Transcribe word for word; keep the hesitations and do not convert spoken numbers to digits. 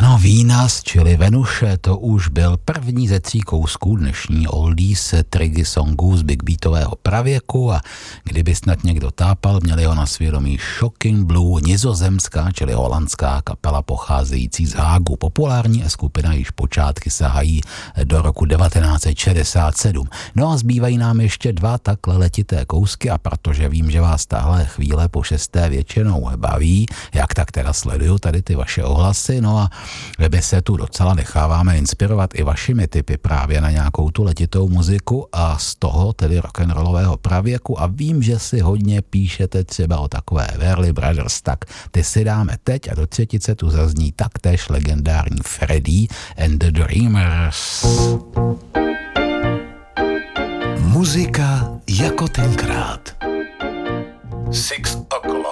No Venus, čili Venuše, to už byl první ze tří kousků dnešní oldies trigy songů z big beatového pravěku a kdyby snad někdo tápal, měli ho na svědomí Shocking Blue, nizozemská, čili holandská kapela pocházející z Hágu. Populární skupina již počátky sahají do roku devatenáct set šedesát sedm. No a zbývají nám ještě dva takhle letité kousky a protože vím, že vás tahle chvíle po šesté většinou baví, jak tak teda sleduju tady ty vaše ohlasy, no a my se tu docela necháváme inspirovat i vašimi tipy právě na nějakou tu letitou muziku a z toho tedy rock'n'rollového pravěku a vím, že si hodně píšete třeba o takové Verly Brothers, tak ty si dáme teď a do třetice tu zazní taktéž legendární Freddie and the Dreamers. Muzika jako tenkrát. Six